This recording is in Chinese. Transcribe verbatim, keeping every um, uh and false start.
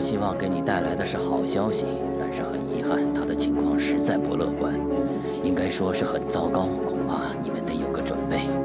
希望给你带来的是好消息，但是很遗憾，他的情况实在不乐观，应该说是很糟糕，恐怕你们得有个准备。